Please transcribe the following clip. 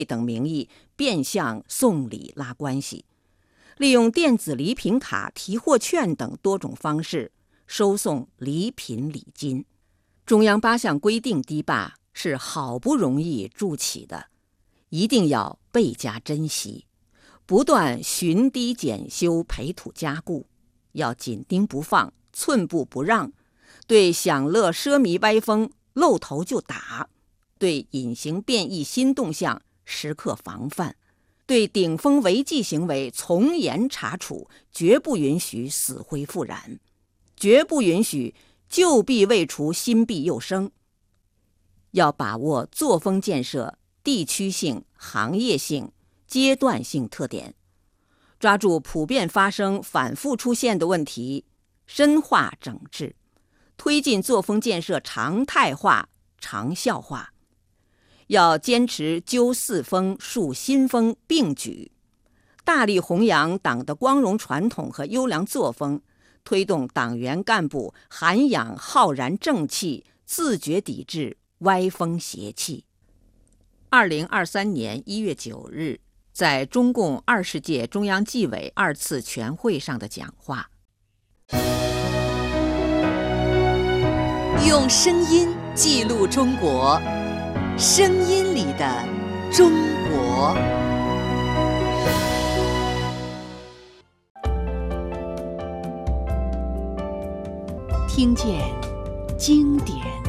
等名义变相送礼拉关系，利用电子礼品卡、提货券等多种方式收送礼品礼金。中央8项规定堤坝是好不容易筑起的，一定要倍加珍惜，不断寻堤检修、培土加固，要紧盯不放，寸步不让，对享乐奢靡歪风露头就打，对隐形变异新动向时刻防范，对顶风违纪行为从严查处，绝不允许死灰复燃，绝不允许旧弊未除，新弊又生。要把握作风建设地区性、行业性、阶段性特点，抓住普遍发生、反复出现的问题，深化整治，推进作风建设常态化、长效化。要坚持究四风、树新风并举，大力弘扬党的光荣传统和优良作风，推动党员干部涵养浩然正气，自觉抵制歪风邪气。2023年1月9日，在中共20届中央纪委2次全会上的讲话。 用声音记录中国，声音里的中国。听见经典